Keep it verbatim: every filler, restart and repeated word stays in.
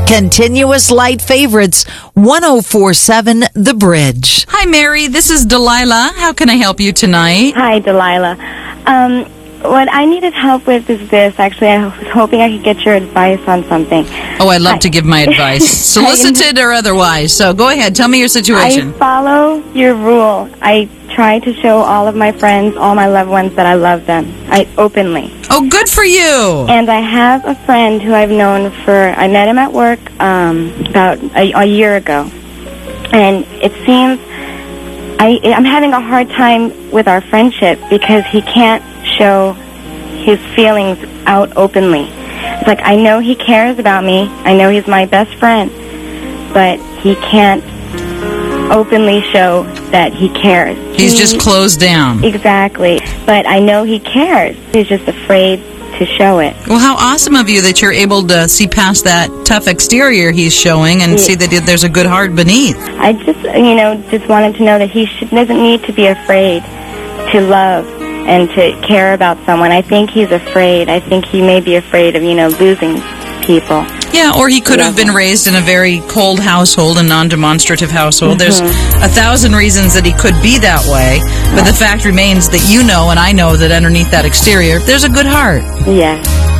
Continuous Light Favorites, one oh four point seven The Bridge. Hi, Mary. This is Delilah. How can I help you tonight? Hi, Delilah. Um, what I needed help with is this. Actually, I was hoping I could get your advice on something. Oh, I'd love I, to give my advice, solicited or otherwise. So go ahead. Tell me your situation. I follow your rule. I try to show all of my friends, all my loved ones, that I love them. I openly. Oh, good for you. And I have a friend who I've known for, I met him at work um, about a, a year ago. And it seems I, I'm having a hard time with our friendship because he can't show his feelings out openly. It's like, I know he cares about me. I know he's my best friend. But he can't openly show that he cares. He's he, just closed down. Exactly. But I know he cares. He's just afraid to show it. Well, how awesome of you that you're able to see past that tough exterior he's showing and yeah. see that there's a good heart beneath. I just, you know, just wanted to know that he should, doesn't need to be afraid to love and to care about someone. I think he's afraid. I think he may be afraid of, you know, losing people. Yeah, or he could have been raised in a very cold household, a non-demonstrative household. Mm-hmm. There's a thousand reasons that he could be that way, but the fact remains that you know and I know that underneath that exterior, there's a good heart. Yes.